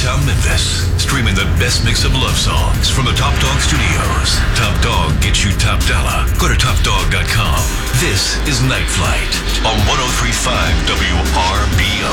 Downtown Memphis. Streaming the best mix of love songs from the Top Dog Studios. Top Dog gets you top dollar. Go to topdog.com. This is Night Flight on 103.5 WRBO.